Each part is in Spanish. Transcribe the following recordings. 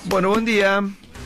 Bueno, buen día.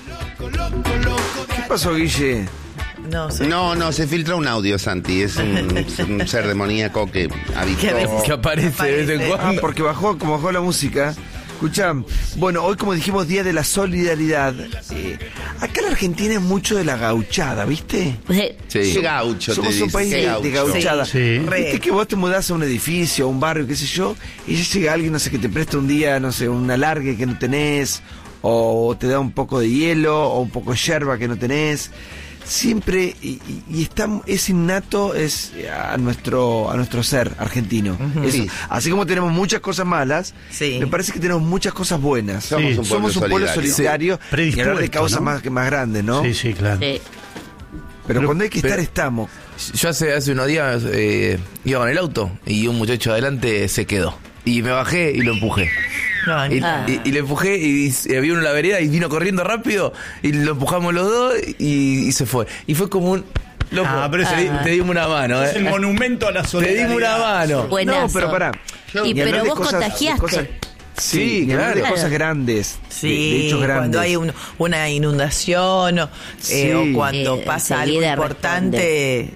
¿Qué pasó, Guille? No, se filtra un audio, Santi. Es un ser demoníaco que habitó. Que aparece de vez en cuando. Porque como bajó la música. Escuchá, bueno, hoy como dijimos, Día de la Solidaridad. Acá en la Argentina es mucho de la gauchada, ¿viste? Sí. Qué gaucho, somos un país de gauchada. Sí. Viste que vos te mudás a un edificio, a un barrio, qué sé yo, y ya llega alguien, no sé, que te presta un día, no sé, un alargue que no tenés, o te da un poco de hielo, o un poco de yerba que no tenés. Siempre, y es innato, es a nuestro ser argentino. Sí. Así como tenemos muchas cosas malas, me parece que tenemos muchas cosas buenas. Somos un pueblo solidario, y hablar de causas, ¿no?, más grandes, ¿no? Sí, claro. Sí. Pero cuando hay que estar, estamos. Yo hace unos días iba con el auto y un muchacho adelante se quedó. Y me bajé y lo empujé. Y lo empujé y había uno en la vereda y vino corriendo rápido y lo empujamos los dos y se fue. Y fue como un... Loco, pero te dimos una mano. Es el monumento a la Te solidaridad. dimos una mano. Buenazo. No, pero pará. Pero vos contagiaste. Sí, claro. De cosas grandes. Sí, de hechos grandes. cuando hay una inundación o cuando pasa algo enseguida importante,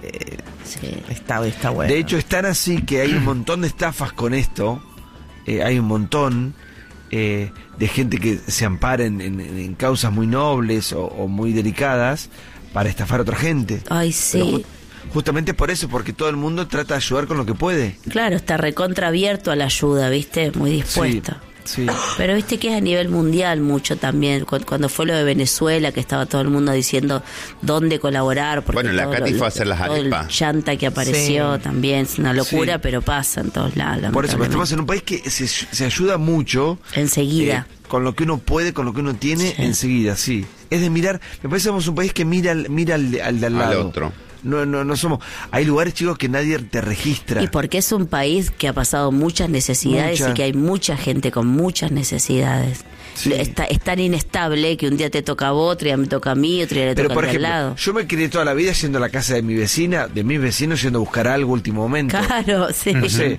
está bueno. De hecho, es tan así que hay un montón de estafas con esto. Hay un montón de gente que se ampara en causas muy nobles o muy delicadas para estafar a otra gente. Ay, sí. Pero justamente por eso, porque todo el mundo trata de ayudar con lo que puede. Claro, está recontra abierto a la ayuda, ¿viste? Muy dispuesto. Sí. Pero viste que es a nivel mundial mucho también. Cuando fue lo de Venezuela, que estaba todo el mundo diciendo dónde colaborar. Porque Bueno, la Katy fue a hacer las arepas. Llanta que apareció también, es una locura, Sí. pero pasa en todos lados. Por eso, pero estamos lamentablemente. en un país que se ayuda mucho. Enseguida. Con lo que uno puede, con lo que uno tiene, Sí. enseguida, sí. Es de mirar, me parece que somos un país que mira al de al lado. Al otro. No somos. Hay lugares, chicos, que nadie te registra. Y porque es un país que ha pasado muchas necesidades y que hay mucha gente con muchas necesidades. Sí. Es tan inestable que un día te toca a vos, otro día me toca a mí, otro día le Pero toca por al de al ejemplo, lado. yo me crié toda la vida yendo a la casa de mi vecina, de mis vecinos, yendo a buscar algo último momento. Claro, sí. No sé,